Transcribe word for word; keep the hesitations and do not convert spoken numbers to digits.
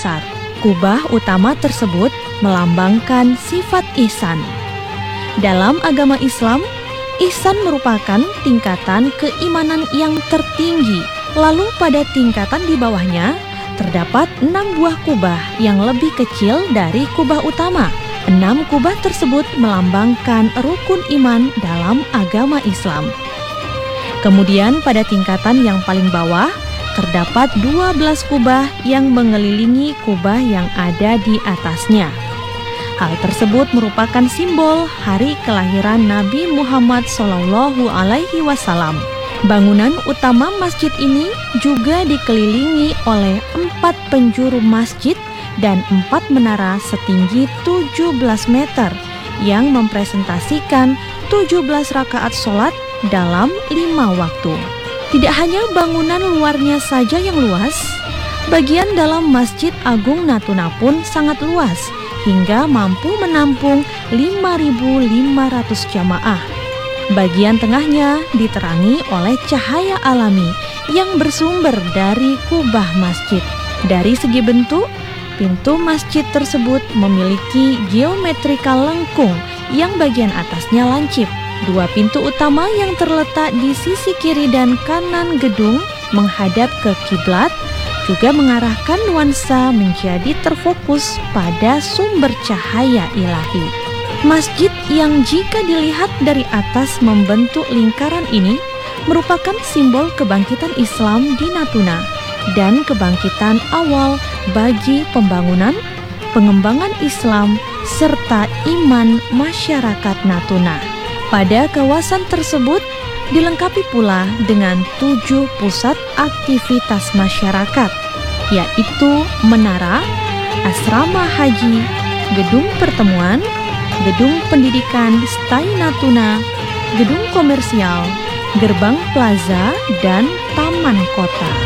besar. Kubah utama tersebut melambangkan sifat ihsan. Dalam agama Islam, ihsan merupakan tingkatan keimanan yang tertinggi. Lalu pada tingkatan di bawahnya, terdapat enam buah kubah yang lebih kecil dari kubah utama. Enam kubah tersebut melambangkan rukun iman dalam agama Islam. Kemudian pada tingkatan yang paling bawah, terdapat dua belas kubah yang mengelilingi kubah yang ada di atasnya. Hal tersebut merupakan simbol hari kelahiran Nabi Muhammad shallallahu alaihi wasallam. Bangunan utama masjid ini juga dikelilingi oleh empat penjuru masjid dan empat menara setinggi tujuh belas meter yang mempresentasikan tujuh belas rakaat sholat dalam lima waktu. Tidak hanya bangunan luarnya saja yang luas, bagian dalam Masjid Agung Natuna pun sangat luas hingga mampu menampung lima ribu lima ratus jamaah. Bagian tengahnya diterangi oleh cahaya alami yang bersumber dari kubah masjid. Dari segi bentuk, pintu masjid tersebut memiliki geometrikal lengkung yang bagian atasnya lancip. Dua pintu utama yang terletak di sisi kiri dan kanan gedung menghadap ke kiblat juga mengarahkan nuansa menjadi terfokus pada sumber cahaya ilahi. Masjid yang jika dilihat dari atas membentuk lingkaran ini merupakan simbol kebangkitan Islam di Natuna dan kebangkitan awal bagi pembangunan, pengembangan Islam, serta iman masyarakat Natuna. Pada kawasan tersebut dilengkapi pula dengan tujuh pusat aktivitas masyarakat, yaitu menara, asrama haji, gedung pertemuan, gedung pendidikan Stai Natuna, gedung komersial, gerbang plaza, dan taman kota.